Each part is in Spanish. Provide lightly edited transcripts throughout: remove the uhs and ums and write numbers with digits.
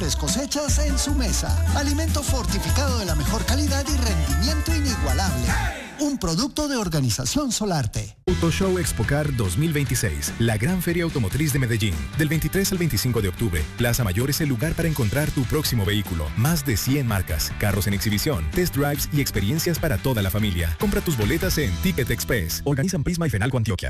mejores cosechas en su mesa. Alimento fortificado de la mejor calidad y rendimiento inigualable. Un producto de Organización Solarte. Autoshow Expocar 2026, la gran feria automotriz de Medellín. Del 23 al 25 de octubre, Plaza Mayor es el lugar para encontrar tu próximo vehículo. Más de 100 marcas, carros en exhibición, test drives y experiencias para toda la familia. Compra tus boletas en Ticket Express. Organizan Prisma y Fenalco Antioquia.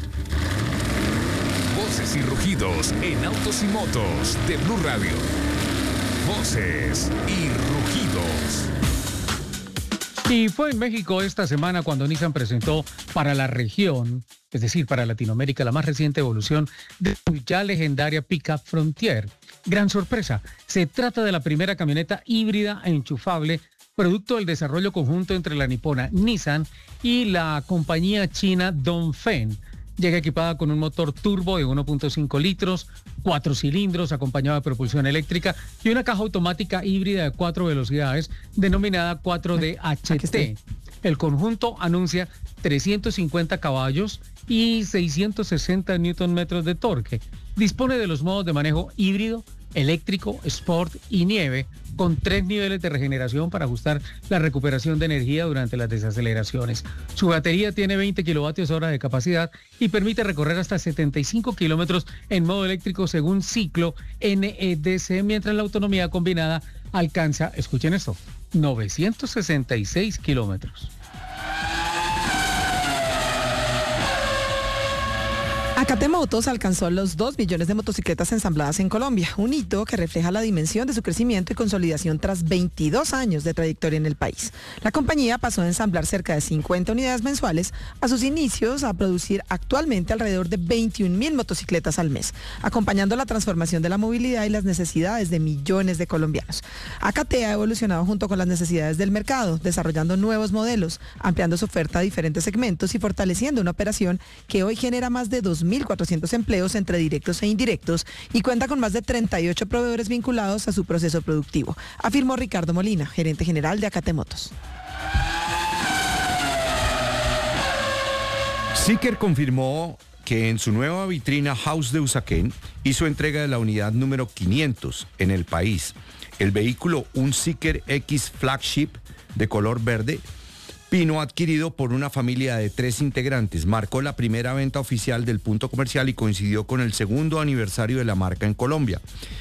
Voces y rugidos en autos y motos de Blue Radio. Voces y rugidos. Y fue en México esta semana cuando Nissan presentó para la región, es decir, para Latinoamérica, la más reciente evolución de su ya legendaria Pickup Frontier. Gran sorpresa, se trata de la primera camioneta híbrida e enchufable, producto del desarrollo conjunto entre la nipona Nissan y la compañía china Dongfeng. Llega equipada con un motor turbo de 1.5 litros, 4 cilindros, acompañado de propulsión eléctrica y una caja automática híbrida de 4 velocidades denominada 4DHT. El conjunto anuncia 350 caballos y 660 Nm de torque. Dispone de los modos de manejo híbrido, eléctrico, sport y nieve, con 3 niveles de regeneración para ajustar la recuperación de energía durante las desaceleraciones. Su batería tiene 20 kWh de capacidad y permite recorrer hasta 75 kilómetros en modo eléctrico según ciclo NEDC, mientras la autonomía combinada alcanza, escuchen esto, 966 kilómetros. AKT Motos alcanzó los 2 millones de motocicletas ensambladas en Colombia, un hito que refleja la dimensión de su crecimiento y consolidación tras 22 años de trayectoria en el país. La compañía pasó de ensamblar cerca de 50 unidades mensuales a sus inicios a producir actualmente alrededor de 21.000 motocicletas al mes, acompañando la transformación de la movilidad y las necesidades de millones de colombianos. AKT ha evolucionado junto con las necesidades del mercado, desarrollando nuevos modelos, ampliando su oferta a diferentes segmentos y fortaleciendo una operación que hoy genera más de 2.400 empleos entre directos e indirectos y cuenta con más de 38 proveedores vinculados a su proceso productivo, afirmó Ricardo Molina, gerente general de AKT Motos. Zeekr confirmó que en su nueva vitrina House de Usaquén hizo entrega de la unidad número 500 en el país. El vehículo, un Zeekr X Flagship de color verde, Pino, adquirido por una familia de 3 integrantes, marcó la primera venta oficial del punto comercial y coincidió con el segundo aniversario de la marca en Colombia.